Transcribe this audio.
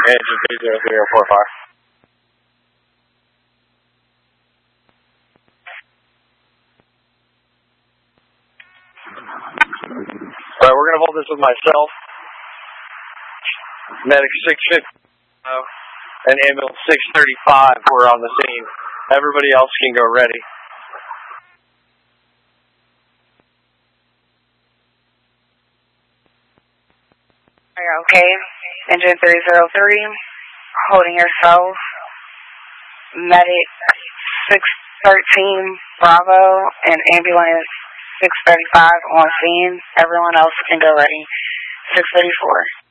Engine 30345. Alright, we're going to hold this with myself, medic 650, and ambulance 635. We're on the scene. Everybody else can go ready. Are you okay? Engine 303, holding yourself. Medic 613, Bravo, and ambulance 635 on scene. Everyone else can go ready. 634.